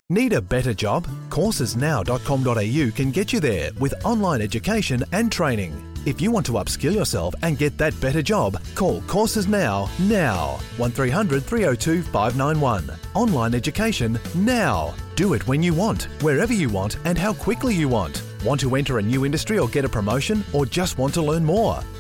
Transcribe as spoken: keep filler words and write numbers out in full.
Need a better job? courses now dot com dot a u can get you there with online education and training. If you want to upskill yourself and get that better job, call Courses Now, now. one three hundred, three oh two, five nine one. Online education now. Do it when you want, wherever you want and how quickly you want. Want to enter a new industry or get a promotion, or just want to learn more?